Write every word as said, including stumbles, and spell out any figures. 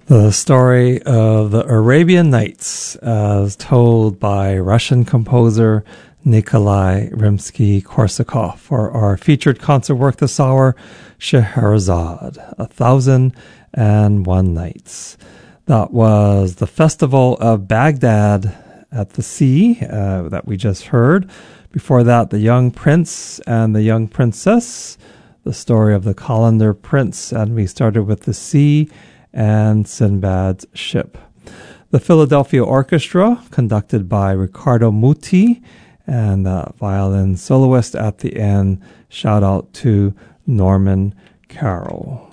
The story of the Arabian Nights, as told by Russian composer Nikolai Rimsky-Korsakov, for our featured concert work this hour, Scheherazade, A Thousand and One Nights. That was the Festival of Baghdad at the Sea uh, that we just heard. Before that, The Young Prince and the Young Princess, the story of the Calendar Prince, and we started with The Sea and Sinbad's Ship. The Philadelphia Orchestra, conducted by Riccardo Muti, and the violin soloist at the end. Shout out to Norman Carroll.